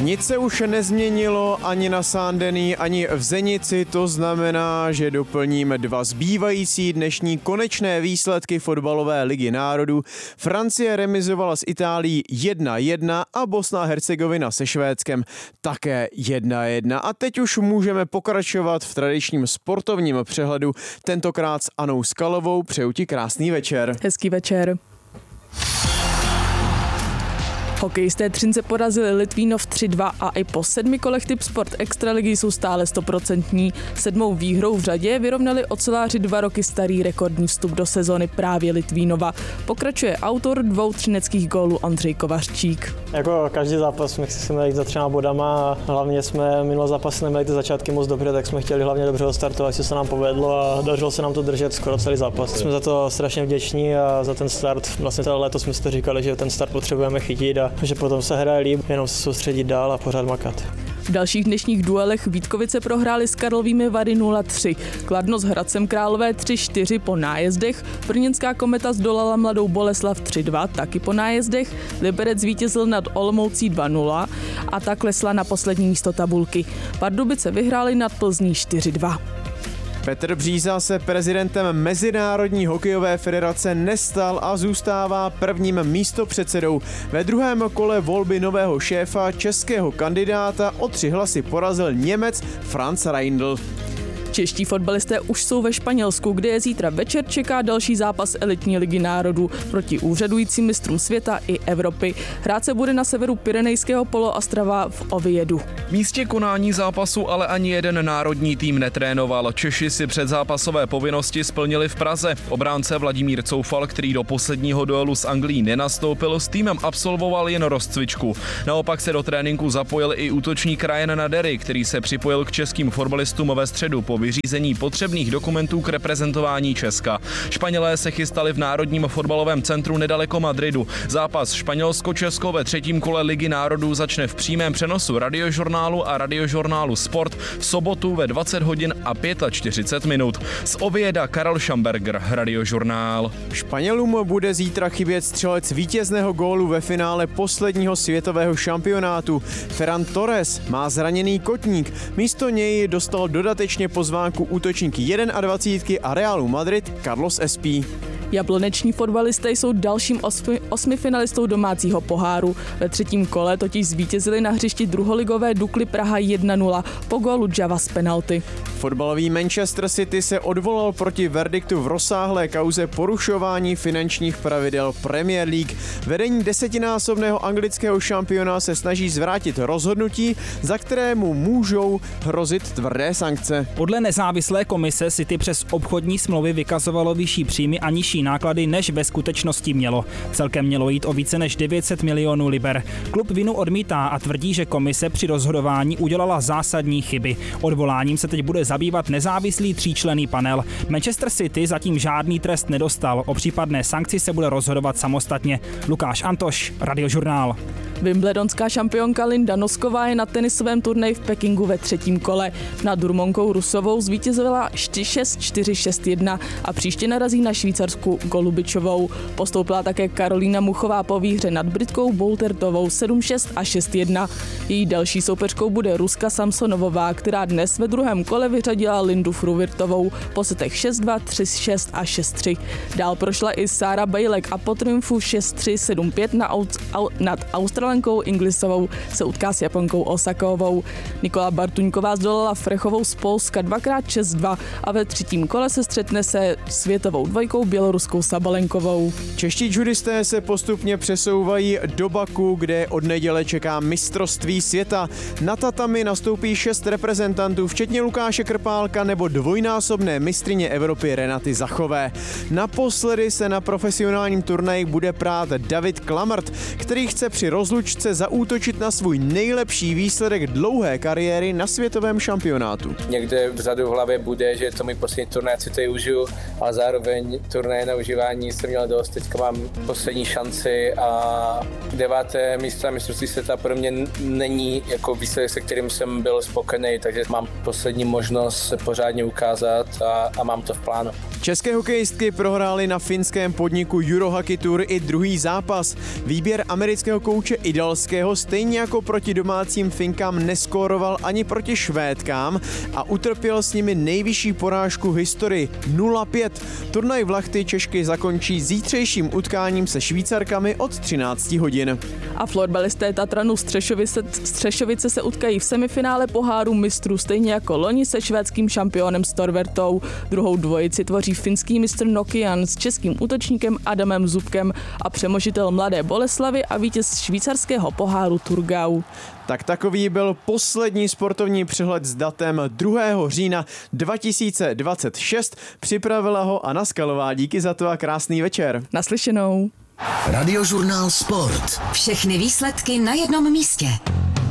Nic se už nezměnilo ani na Saint-Denis, ani v Zenici, to znamená, že doplníme dva zbývající dnešní konečné výsledky fotbalové ligy národů. Francie remizovala s Itálií 1-1 a Bosna a Hercegovina se Švédskem také 1-1. A teď už můžeme pokračovat v tradičním sportovním přehledu, tentokrát s Anou Skalovou. Přeju ti krásný večer. Hezký večer. Hokejisté Třince porazili Litvínov 3-2 a i po 7 kolech Tipsport extraligy jsou stále 100%. 7. výhrou v řadě vyrovnali oceláři 2 roky starý rekordní vstup do sezony právě Litvínova. Pokračuje autor 2 třineckých gólů Ondřej Kovařčík. Jako každý zápas my chceme jít za 3 bodama a hlavně jsme minulý zápas neměli ty začátky moc dobře, tak jsme chtěli hlavně dobře startovat, jestli se nám povedlo a dařilo se nám to držet skoro celý zápas. Jsme za to strašně vděční a za ten start. Vlastně letos jsme si to říkali, že ten start potřebujeme chytit a že potom se hraje líp, jenom se soustředit dál a pořád makat. V dalších dnešních duelech Vítkovice prohrály s Karlovými Vary 0-3, Kladno s Hradcem Králové 3-4 po nájezdech, Brněnská Kometa zdolala Mladou Boleslav 3-2 taky po nájezdech, Liberec zvítězil nad Olomoucí 2-0 a tak klesla na poslední místo tabulky. Pardubice vyhrály nad Plzní 4-2. Petr Bříza se prezidentem Mezinárodní hokejové federace nestal a zůstává prvním místopředsedou. Ve druhém kole volby nového šéfa českého kandidáta o 3 hlasy porazil Němec Franz Reindl. Čeští fotbalisté už jsou ve Španělsku, kde je zítra večer čeká další zápas elitní ligy národů proti úřadujícím mistrům světa i Evropy. Hrát se bude na severu Pyrenejského poloostrova v Oviedu. V místě konání zápasu ale ani jeden národní tým netrénoval. Češi si předzápasové povinnosti splnili v Praze. Obránce Vladimír Coufal, který do posledního duelu s Anglií nenastoupil, s týmem absolvoval jen rozcvičku. Naopak se do tréninku zapojil i útočník Ryan Nadery, který se připojil k českým fotbalistům ve středu po vyřízení potřebných dokumentů k reprezentování Česka. Španělé se chystali v Národním fotbalovém centru nedaleko Madridu. Zápas Španělsko-Česko ve 3. kole Ligy národů začne v přímém přenosu Radiožurnálu a Radiožurnálu Sport v sobotu ve 20 hodin a 45 minut. Z Ovieda Karel Schamberger, Radiožurnál. Španělům bude zítra chybět střelec vítězného gólu ve finále posledního světového šampionátu. Ferran Torres má zraněný kotník. Místo něj dostal dodatečně pozvánku útočník 21 a Realu Madrid Carlos Espí. Jabloneční fotbalisté jsou dalším 8 finalistou domácího poháru. Ve 3. kole totiž zvítězili na hřišti druholigové Dukly Praha 1-0 po gólu Java z penalty. Fotbalový Manchester City se odvolal proti verdiktu v rozsáhlé kauze porušování finančních pravidel Premier League. Vedení 10násobného anglického šampiona se snaží zvrátit rozhodnutí, za kterému můžou hrozit tvrdé sankce. Podle nezávislé komise City přes obchodní smlouvy vykazovalo vyšší příjmy a nižší náklady, než ve skutečnosti mělo. Celkem mělo jít o více než 900 milionů liber. Klub vinu odmítá a tvrdí, že komise při rozhodování udělala zásadní chyby. Odvoláním se teď bude zabývat nezávislý 3členný panel. Manchester City zatím žádný trest nedostal. O případné sankci se bude rozhodovat samostatně. Lukáš Antoš, Radiožurnál. Wimbledonská šampionka Linda Nosková je na tenisovém turnaji v Pekingu ve 3. kole. Nad Rumunkou Rusovou zvítězila 6-4-6-1 a příště narazí na Švýcarsku Golubičovou. Postoupila také Karolína Muchová po výhře nad Britkou Boultertovou 7-6 a 6-1. Její další soupeřkou bude Ruska Samsonovová, která dnes ve 2. kole vyřadila Lindu Fruvirtovou po setech 6-2, 3-6 a 6-3. Dál prošla i Sára Bejlek a po triumfu 6-3, 7-5 nad Australankou Inglisovou se utká s Japonkou Osakovou. Nikola Bartuňková zdolala Frechovou z Polska 2x6-2 a ve 3. kole se střetne se světovou dvojkou běloruskou Sabalenkovou. Čeští judisté se postupně přesouvají do Baku, kde od neděle čeká mistrovství světa. Na tatami nastoupí 6 reprezentantů, včetně Lukáše Krpálka nebo dvojnásobné mistryně Evropy Renaty Zachové. Naposledy se na profesionálním turnaji bude prát David Klamrt, který chce při rozlučce zaútočit na svůj nejlepší výsledek dlouhé kariéry na světovém šampionátu. Někde vzadu v hlavě bude, že je to můj poslední turnaj, si to užiju, ale zároveň turnaje na užívání jsem měl dost, teďka mám poslední šanci a 9. místo na mistrovství světa pro mě není jako výsledek, se kterým jsem byl spokojený, takže mám poslední možnost se pořádně ukázat a mám to v plánu. České hokejistky prohrály na finském podniku Eurohockey Tour i druhý zápas. Výběr amerického kouče italského, stejně jako proti domácím Finkám neskóroval ani proti Švédkám a utrpěl s nimi nejvyšší porážku v historii 0-5. Turnaj v Lahti Češky zakončí zítřejším utkáním se Švýcarkami od 13 hodin. A florbalisté Tatranu Střešovice se utkají v semifinále poháru mistrů, stejně jako loni se švédským šampionem Storvrtou. Druhou dvojici tvoří finský mistr Nokian s českým útočníkem Adamem Zubkem a přemožitel Mladé Boleslavy a vítěz švýcarského poháru Thurgau. Tak takový byl poslední sportovní přehled s datem 2. října 2026. Připravila ho Anna Skalová. Díky za to a krásný večer. Naslyšenou. Radiožurnál Sport. Všechny výsledky na jednom místě.